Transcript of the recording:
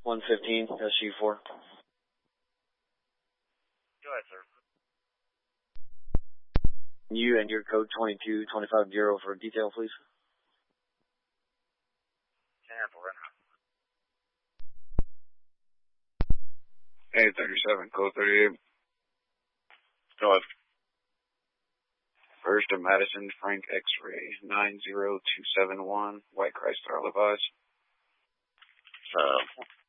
115 SG4. Go ahead, sir. You and your code 22250 for detail, please. Cancel right now. 837, code 38. Go ahead. First of Madison, Frank X-ray, 90271, White Chrysler Levi's.